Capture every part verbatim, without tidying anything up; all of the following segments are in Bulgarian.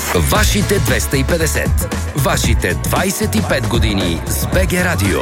Вашите двеста и петдесет. Вашите двайсет и пет години с БГ Радио.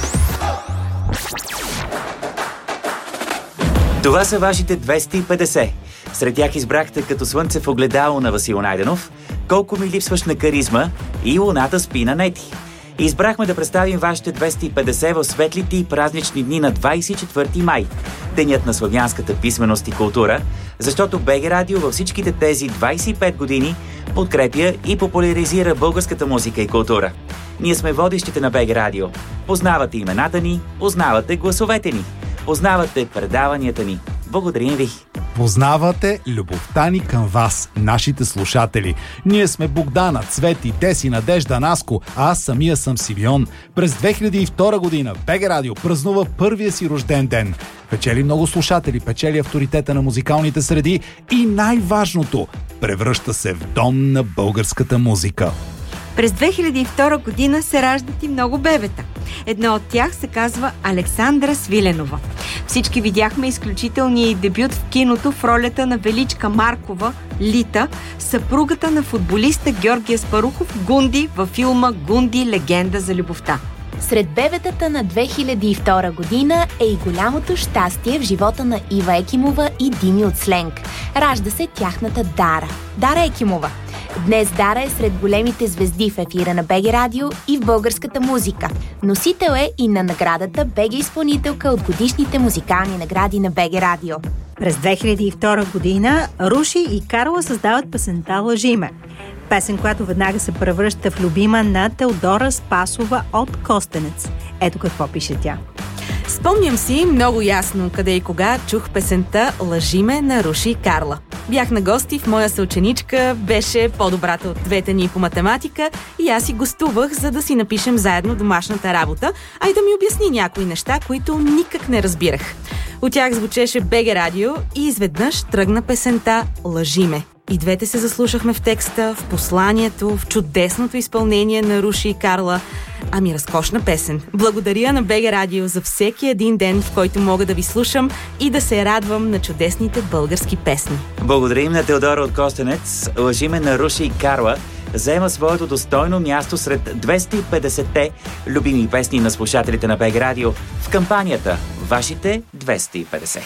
Това са вашите двеста и петдесет. Сред тях избрахте Като слънце в огледало на Васил Найденов, Колко ми липсваш на каризма и Луната спи на Нети. Избрахме да представим вашите двеста и петдесет в светлите и празнични дни на двайсет и четвърти май, денят на славянската писменост и култура, защото БГ Радио във всичките тези двайсет и пет години подкрепя и популяризира българската музика и култура. Ние сме водещите на БГ Радио. Познавате имената ни, познавате гласовете ни, познавате предаванията ни. Благодарим ви! Познавате любовта ни към вас, нашите слушатели. Ние сме Богдана, Цвети, Деси, Надежда, Наско, а аз самия съм Симеон. През две хиляди и втора година БГ Радио празнува първия си рожден ден. Печели много слушатели, печели авторитета на музикалните среди и най-важното – превръща се в дом на българската музика. През две хиляди и втора година се раждат и много бебета. Едно от тях се казва Александра Свиленова. Всички видяхме изключителния дебют в киното в ролята на Величка Маркова, Лита, съпругата на футболиста Георги Аспарухов, Гунди, във филма «Гунди. Легенда за любовта». Сред бебетата на две хиляди и втора година е и голямото щастие в живота на Ива Екимова и Дими от Сленг. Ражда се тяхната Дара. Дара Екимова. Днес Дара е сред големите звезди в ефира на БГ Радио и в българската музика. Носител е и на наградата БГ изпълнителка от годишните музикални награди на БГ Радио. През две хиляди и втора година Руши и Карла създават песента «Лъжи ме». Песен, която веднага се превръща в любима на Теодора Спасова от Костенец. Ето какво пише тя. Спомням си много ясно къде и кога чух песента «Лъжи ме» на Руши и Карла. Бях на гости в моя съученичка, беше по-добрата от двете ни по математика и аз си гостувах, за да си напишем заедно домашната работа, а и да ми обясни някои неща, които никак не разбирах. От тях звучеше БГ Радио и изведнъж тръгна песента «Лъжи ме». И двете се заслушахме в текста, в посланието, в чудесното изпълнение на Руши и Карла. Ами разкошна песен. Благодаря на БГ Радио за всеки един ден, в който мога да ви слушам и да се радвам на чудесните български песни. Благодарим на Теодора от Костенец. «Лъжи ме» на Руши и Карла заема своето достойно място сред двеста и петдесетте любими песни на слушателите на БГ Радио в кампанията Вашите двеста и петдесет.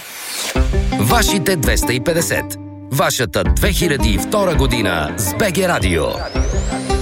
Вашите двеста и петдесет. Вашата две хиляди и втора година с БГ Радио.